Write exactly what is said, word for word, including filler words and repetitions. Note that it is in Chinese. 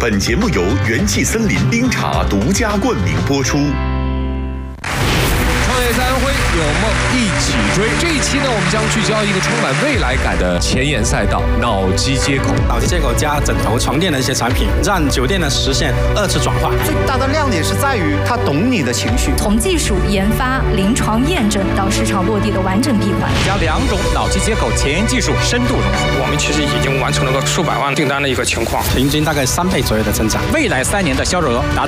本节目由元气森林冰茶独家冠名播出。 创业三辉，有梦一起追。这一期呢，我们将聚焦一个充满未来感的前沿赛道——脑机接口。 脑机接口加枕头、床垫的一些产品，让酒店呢实现二次转化。 最大的亮点是在于它懂你的情绪。 从技术研发、临床验证到市场落地的完整闭环， 将两种脑机接口前沿技术深度融合。 我们其实已经完成了个数百万订单的一个情况， 平均大概三倍左右的增长。 未来三年的销售额达